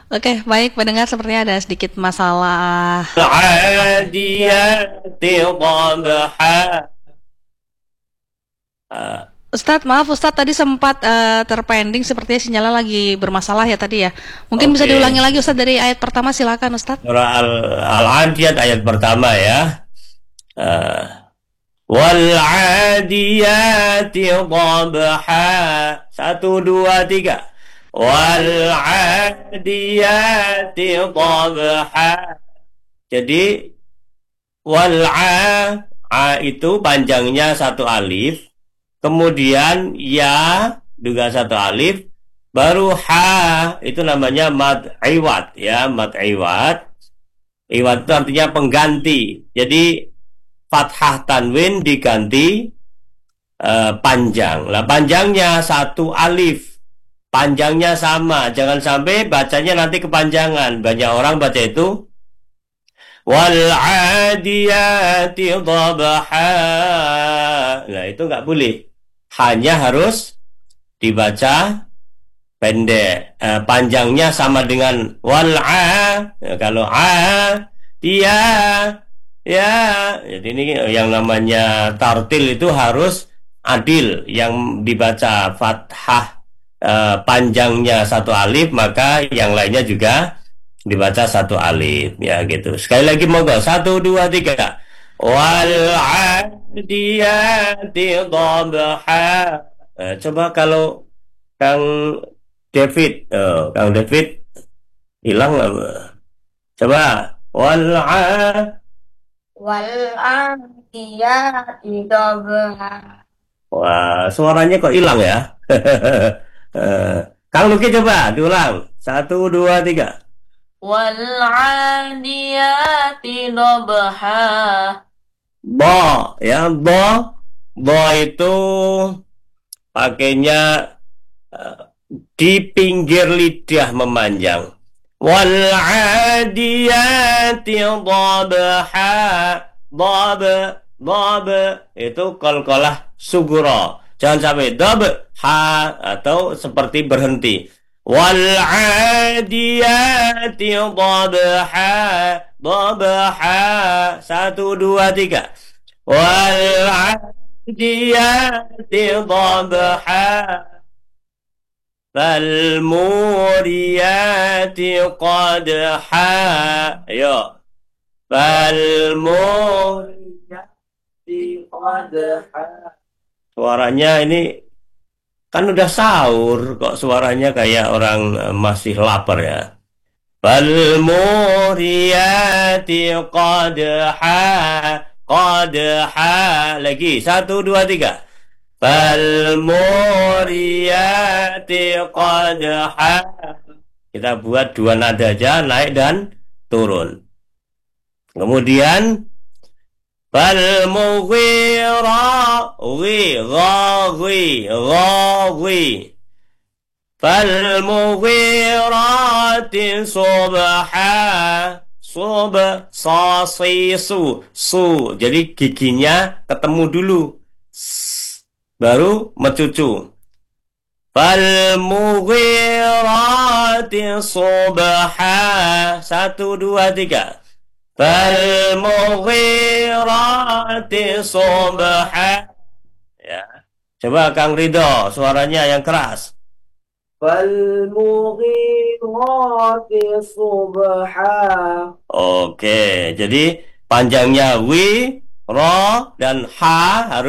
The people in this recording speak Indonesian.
Oke, baik pendengar sepertinya ada sedikit masalah. العاديات ضبحا. Ustadz, maaf Ustadz tadi sempat terpending sepertinya sinyalnya lagi bermasalah ya tadi ya. Mungkin bisa diulangi Oke, lagi Ustadz dari ayat pertama silakan Ustadz. surah Al-Adiyat ayat pertama ya. Uh, Wal'adiyati dhabha. Satu, dua, tiga. Wal'adiyati dhabha. Jadi a itu panjangnya satu alif, kemudian ya juga satu alif, baru ha itu namanya mad iwad ya, mad iwad. Iwad itu artinya pengganti. Jadi fathah tanwin diganti panjang. Lah panjangnya satu alif. Panjangnya sama, jangan sampai bacanya nanti kepanjangan. Banyak orang baca itu Wal'adiyati dhabha. Nah, itu nggak boleh. Hanya harus dibaca pendek. Panjangnya sama dengan wal'a. Ya, kalau dia ya. Jadi ini yang namanya tartil itu harus adil. Yang dibaca fathah panjangnya satu alif, maka yang lainnya juga dibaca satu alif ya gitu. Sekali lagi monggo, satu dua tiga. Wal adiyati dhabha. Coba kalau Kang David, Kang David hilang apa? Coba wal والعاديات ضبحا. Wah, suaranya kok hilang ya? Eh, Kang Luki coba diulang. Satu dua tiga. والعاديات ضبحا. Bo ya, bo itu pakainya eh, di pinggir lidah memanjang. Wal adiyati dhabha. Dhab, dhab itu qalqalah sugro. Jangan sampai ha atau seperti berhenti. Wal adiyati dhabha. Dhabha. Satu, dua, tiga. Wal adiyati dhabha. فالموريات قدحا. Ayo. فالموريات قدحا. Suaranya ini kan udah sahur kok suaranya kayak orang masih lapar ya. Falmuriyati qadha. Qadha. Lagi. Satu, dua, tiga. Falmuriyati qadha. Kita buat dua nada aja, naik dan turun. Kemudian falmughira. Ghi. Falmughirati subha. Sub, su. Jadi giginya ketemu dulu. Baru mencucu. Falmughirati subha. Satu, dua, tiga. Falmughirati subha. Ya. Coba Kang Ridho, suaranya yang keras. فالمغيرات صبحا. Oke, jadi panjangnya wi, ro, dan ha harus